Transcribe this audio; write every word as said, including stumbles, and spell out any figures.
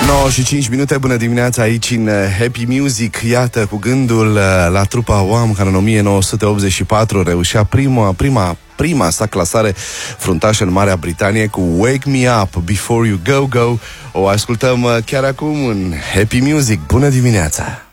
nouă și cinci minute, bună dimineața aici în Happy Music. Iată, cu gândul la trupa Wham, care în o mie nouă sute optzeci și patru reușea prima, prima, prima sa clasare fruntașă în Marea Britanie cu Wake Me Up Before You Go Go. O ascultăm chiar acum în Happy Music. Bună dimineața!